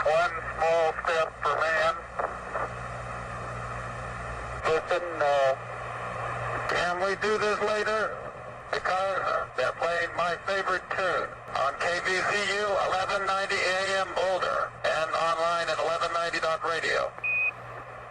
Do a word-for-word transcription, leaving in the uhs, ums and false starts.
One small step for man. Listen, uh, can we do this later? Because they're playing my favorite tune on K B C U eleven ninety A M Boulder and online at eleven ninety dot radio.